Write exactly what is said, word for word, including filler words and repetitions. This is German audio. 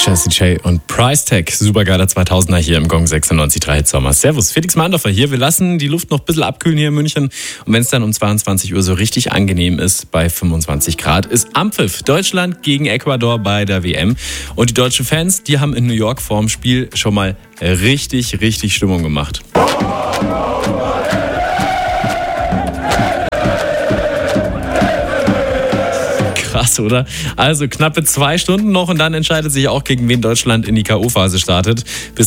Jessie J und Price Tag, supergeiler zweitausender hier im Gong sechsundneunzig Komma drei Sommer. Servus, Felix Mandorfer hier. Wir lassen die Luft noch ein bisschen abkühlen hier in München. Und wenn es dann um zweiundzwanzig Uhr so richtig angenehm ist, bei fünfundzwanzig Grad, ist Ampfiff. Deutschland gegen Ecuador bei der W M. Und die deutschen Fans, die haben in New York vorm Spiel schon mal richtig, richtig Stimmung gemacht. Krass, oder? Also knappe zwei Stunden noch und dann entscheidet sich auch, gegen wen Deutschland in die K O-Phase startet. Bis